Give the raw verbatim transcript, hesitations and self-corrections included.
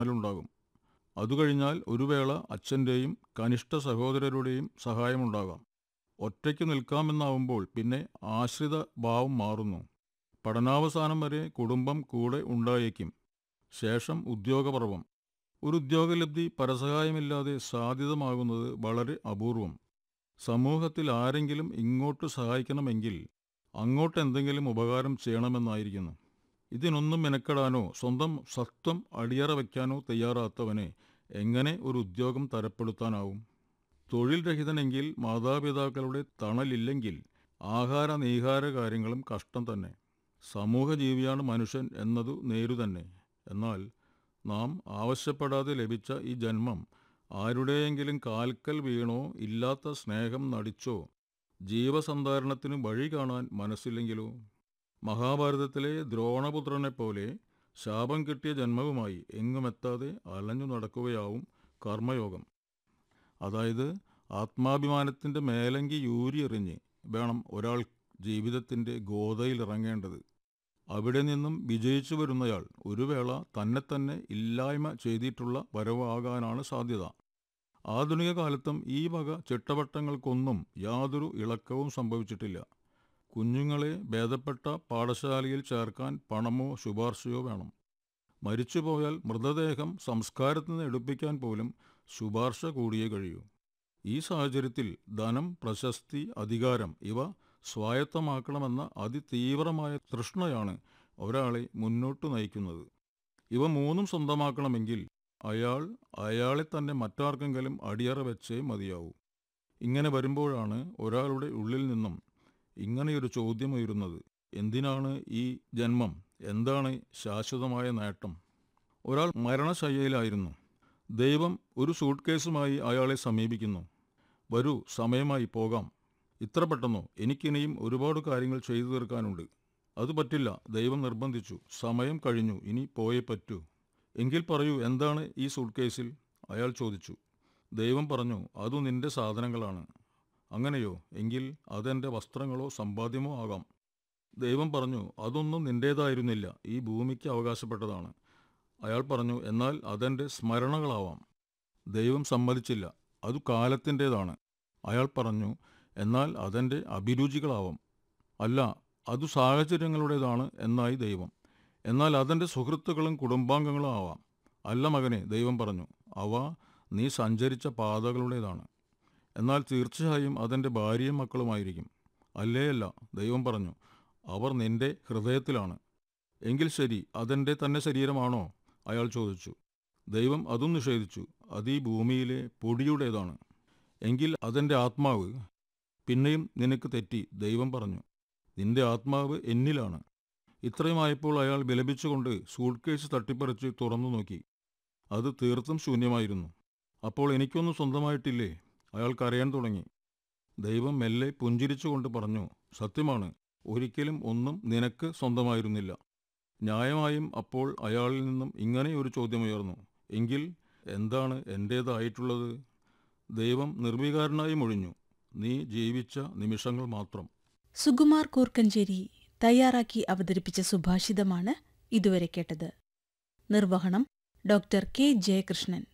ഉണ്ടാകും. അതുകഴിഞ്ഞാൽ ഒരു വേള അച്ഛൻ്റെയും കനിഷ്ഠ സഹോദരരുടെയും സഹായമുണ്ടാകാം. ഒറ്റയ്ക്ക് നിൽക്കാമെന്നാവുമ്പോൾ പിന്നെ ആശ്രിത ഭാവം മാറുന്നു. പഠനാവസാനം വരെ കുടുംബം കൂടെ ഉണ്ടായേക്കും. ശേഷം ഉദ്യോഗപർവം. ഒരു ഉദ്യോഗലബ്ധി പരസഹായമില്ലാതെ സാധ്യതമാകുന്നത് വളരെ അപൂർവം. സമൂഹത്തിൽ ആരെങ്കിലും ഇങ്ങോട്ട് സഹായിക്കണമെങ്കിൽ അങ്ങോട്ട് എന്തെങ്കിലും ഉപകാരം ചെയ്യണമെന്നായിരിക്കുന്നു. ഇതിനൊന്നും മെനക്കെടാനോ സ്വന്തം സത്വം അടിയറ വയ്ക്കാനോ തയ്യാറാത്തവനെ എങ്ങനെ ഒരു ഉദ്യോഗം തരപ്പെടുത്താനാവും? തൊഴിൽ രഹിതനെങ്കിൽ, മാതാപിതാക്കളുടെ തണലില്ലെങ്കിൽ ആഹാര നീഹാര കാര്യങ്ങളും കഷ്ടം തന്നെ. സമൂഹജീവിയാണ് മനുഷ്യൻ എന്നതു നേരു തന്നെ. എന്നാൽ നാം ആവശ്യപ്പെടാതെ ലഭിച്ച ഈ ജന്മം ആരുടെയെങ്കിലും കാൽക്കൽ വീണോ ഇല്ലാത്ത സ്നേഹം നടിച്ചോ ജീവസന്ധാരണത്തിന് വഴി കാണാൻ മനസ്സില്ലെങ്കിലോ? മഹാഭാരതത്തിലെ ദ്രോണപുത്രനെപ്പോലെ ശാപം കിട്ടിയ ജന്മവുമായി എങ്ങുമെത്താതെ അലഞ്ഞു നടക്കുകയാവും കർമ്മയോഗം. അതായത് ആത്മാഭിമാനത്തിൻ്റെ മേലങ്കി യൂരിയെറിഞ്ഞ് വേണം ഒരാൾ ജീവിതത്തിൻ്റെ ഗോതയിലിറങ്ങേണ്ടത്. അവിടെ നിന്നും വിജയിച്ചു വരുന്നയാൾ ഒരു വേള തന്നെ തന്നെ ഇല്ലായ്മ ചെയ്തിട്ടുള്ള വരവാകാനാണ് സാധ്യത. ആധുനിക കാലത്തും ഈ വക ചിട്ടവട്ടങ്ങൾക്കൊന്നും യാതൊരു ഇളക്കവും സംഭവിച്ചിട്ടില്ല. കുഞ്ഞുങ്ങളെ ഭേദപ്പെട്ട പാഠശാലയിൽ ചേർക്കാൻ പണമോ ശുപാർശയോ വേണം. മരിച്ചുപോയാൽ മൃതദേഹം സംസ്കാരത്തിന് എടുപ്പിക്കാൻ പോലും ശുപാർശ കൂടിയേ കഴിയൂ. ഈ സാഹചര്യത്തിൽ ധനം, പ്രശസ്തി, അധികാരം ഇവ സ്വായത്തമാക്കണമെന്ന അതിതീവ്രമായ തൃഷ്ണയാണ് ഒരാളെ മുന്നോട്ട് നയിക്കുന്നത്. ഇവ മൂന്നും സ്വന്തമാക്കണമെങ്കിൽ അയാൾ അയാളെ തന്നെ മറ്റാർക്കെങ്കിലും അടിയറ വെച്ചേ മതിയാവൂ. ഇങ്ങനെ വരുമ്പോഴാണ് ഒരാളുടെ ഉള്ളിൽ നിന്നും ഇങ്ങനെയൊരു ചോദ്യം ഉയരുന്നത്: എന്തിനാണ് ഈ ജന്മം? എന്താണ് ശാശ്വതമായ നേട്ടം? ഒരാൾ മരണശയ്യയിലായിരുന്നു. ദൈവം ഒരു സൂട്ട് കേസുമായി അയാളെ സമീപിക്കുന്നു. വരൂ, സമയമായി പോകാം. ഇത്ര പെട്ടെന്നോ? എനിക്കിനിയും ഒരുപാട് കാര്യങ്ങൾ ചെയ്തു തീർക്കാനുണ്ട്. അത് പറ്റില്ല, ദൈവം നിർബന്ധിച്ചു. സമയം കഴിഞ്ഞു, ഇനി പോയേ പറ്റൂ. എങ്കിൽ പറയൂ, എന്താണ് ഈ സൂട്ട് കേസിൽ? അയാൾ ചോദിച്ചു. ദൈവം പറഞ്ഞു, അതു നിന്റെ സാധനങ്ങളാണ്. അങ്ങനെയോ? എങ്കിൽ അതെൻ്റെ വസ്ത്രങ്ങളോ സമ്പാദ്യമോ ആകാം. ദൈവം പറഞ്ഞു, അതൊന്നും നിൻ്റേതായിരുന്നില്ല, ഈ ഭൂമിക്ക് അവകാശപ്പെട്ടതാണ്. അയാൾ പറഞ്ഞു, എന്നാൽ അതെൻ്റെ സ്മരണകളാവാം. ദൈവം സമ്മതിച്ചില്ല, അതു കാലത്തിൻ്റേതാണ്. അയാൾ പറഞ്ഞു, എന്നാൽ അതെൻ്റെ അഭിരുചികളാവാം. അല്ല, അതു സാഹചര്യങ്ങളുടേതാണ് എന്നായി ദൈവം. എന്നാൽ അതെൻ്റെ സുഹൃത്തുക്കളും കുടുംബാംഗങ്ങളും ആവാം. അല്ല മകനെ, ദൈവം പറഞ്ഞു, അവ നീ സഞ്ചരിച്ച പാതകളുടേതാണ്. എന്നാൽ തീർച്ചയായും അതെൻ്റെ ഭാര്യയും മക്കളുമായിരിക്കും. അല്ലേ അല്ല, ദൈവം പറഞ്ഞു, അവർ നിൻ്റെ ഹൃദയത്തിലാണ്. എങ്കിൽ ശരി, അതെൻ്റെ തന്നെ ശരീരമാണോ? അയാൾ ചോദിച്ചു. ദൈവം അതും നിഷേധിച്ചു. അത് ഈ ഭൂമിയിലെ പൊടിയുടേതാണ്. എങ്കിൽ അതെൻ്റെ ആത്മാവ്. പിന്നെയും നിനക്ക് തെറ്റി. ദൈവം പറഞ്ഞു, നിന്റെ ആത്മാവ് എന്നിലാണ്. ഇത്രയുമായപ്പോൾ അയാൾ വിലപിച്ചുകൊണ്ട് സൂട്ട് കേസ് തട്ടിപ്പറിച്ച് തുറന്നു നോക്കി. അത് തീർത്തും ശൂന്യമായിരുന്നു. അപ്പോൾ എനിക്കൊന്നും സ്വന്തമായിട്ടില്ലേ? അയാൾ കരയാൻ തുടങ്ങി. ദൈവം മെല്ലെ പുഞ്ചിരിച്ചുകൊണ്ട് പറഞ്ഞു, സത്യമാണ്, ഒരിക്കലും ഒന്നും നിനക്ക് സ്വന്തമായിരുന്നില്ല. ന്യായമായും അപ്പോൾ അയാളിൽ നിന്നും ഇങ്ങനെ ഒരു ചോദ്യമുയർന്നു, എങ്കിൽ എന്താണ് എൻ്റേതായിട്ടുള്ളത്? ദൈവം നിർവികാരനായി മൊഴിഞ്ഞു, നീ ജീവിച്ച നിമിഷങ്ങൾ മാത്രം. സുകുമാർ കൂർക്കഞ്ചേരി തയ്യാറാക്കി അവതരിപ്പിച്ച സുഭാഷിതമാണ് ഇതുവരെ കേട്ടത്. നിർവഹണം ഡോക്ടർ കെ ജയകൃഷ്ണൻ.